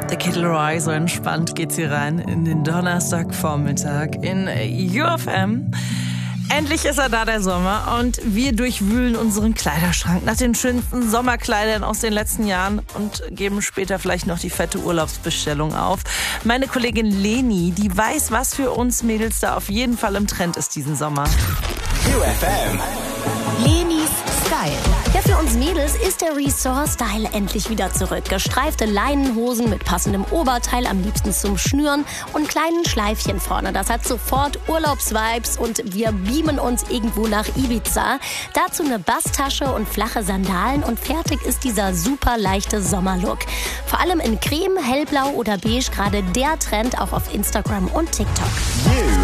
Der Kid Laroi, so entspannt geht's hier rein in den Donnerstagvormittag in UFM. Endlich ist er da, der Sommer, und wir durchwühlen unseren Kleiderschrank nach den schönsten Sommerkleidern aus den letzten Jahren und geben später vielleicht noch die fette Urlaubsbestellung auf. Meine Kollegin Leni, die weiß, was für uns Mädels da auf jeden Fall im Trend ist diesen Sommer. UFM. Lenis Style. Ja, für uns Mädels ist der Resort-Style endlich wieder zurück. Gestreifte Leinenhosen mit passendem Oberteil, am liebsten zum Schnüren und kleinen Schleifchen vorne. Das hat sofort Urlaubsvibes und wir beamen uns irgendwo nach Ibiza. Dazu eine Basstasche und flache Sandalen und fertig ist dieser super leichte Sommerlook. Vor allem in Creme, Hellblau oder Beige gerade der Trend auch auf Instagram und TikTok.